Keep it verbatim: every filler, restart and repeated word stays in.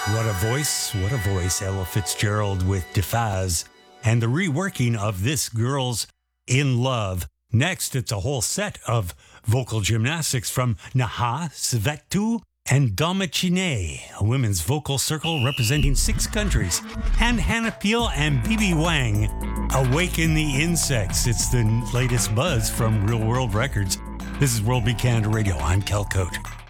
What a voice, what a voice. Ella Fitzgerald with DeFaz and the reworking of This Girl's in Love. Next, it's a whole set of vocal gymnastics from Naha Svetu and Domachine, a women's vocal circle representing six countries, and Hannah Peel and B B Wang, Awaken the Insects. It's the latest buzz from Real World Records. This is World Beat Canada Radio. I'm Kel Cote.